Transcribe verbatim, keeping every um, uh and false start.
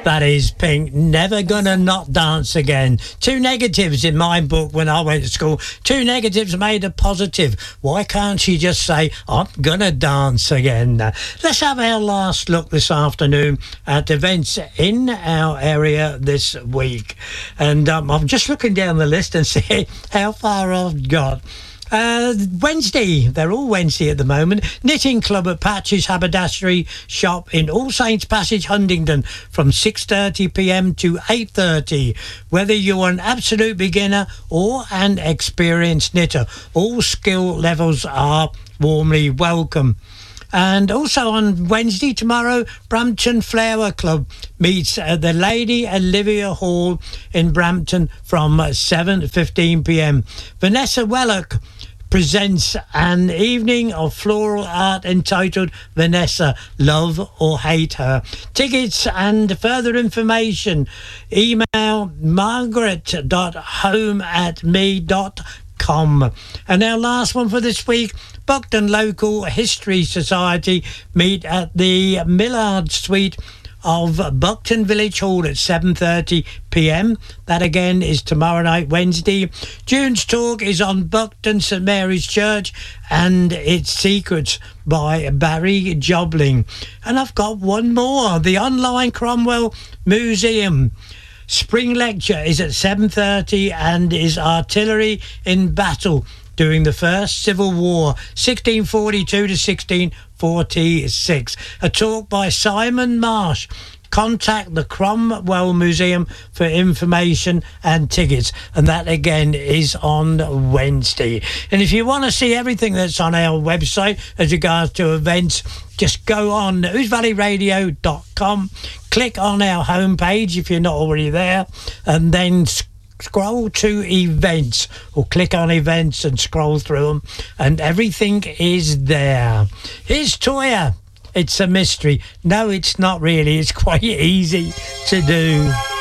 That is Pink, Never Gonna Not Dance Again. Two negatives in my book when I went to school. Two negatives made a positive. Why can't she just say, I'm gonna dance again? Let's have our last look this afternoon at events in our area this week. And um, I'm just looking down the list and see how far I've got. Uh, Wednesday, they're all Wednesday at the moment. Knitting Club at Patches Haberdashery Shop in All Saints Passage, Huntingdon, from six thirty p m to eight thirty. Whether you're an absolute beginner or an experienced knitter, all skill levels are warmly welcome. And also on Wednesday, tomorrow, Brampton Flower Club meets at the Lady Olivia Hall in Brampton from seven fifteen p m. Vanessa Wellock presents an evening of floral art entitled Vanessa, Love or Hate Her. Tickets and further information, email margaret dot home at me dot com. And our last one for this week, Buckton Local History Society meet at the Millard Suite of Buckton Village Hall at seven thirty p m. That again is tomorrow night, Wednesday. June's talk is on Buckton St Mary's Church and its secrets by Barry Jobling. And I've got one more, the Online Cromwell Museum. Spring lecture is at seven thirty and is Artillery in Battle during the First Civil War, sixteen forty-two to sixteen forty-six. A talk by Simon Marsh. Contact the Cromwell Museum for information and tickets. And that again is on Wednesday. And if you want to see everything that's on our website as regards to events, just go on ouse valley radio dot com, click on our homepage if you're not already there, and then scroll to events, or click on events and scroll through them, and everything is there. Here's Toya. It's a mystery. No, it's not really. It's quite easy to do.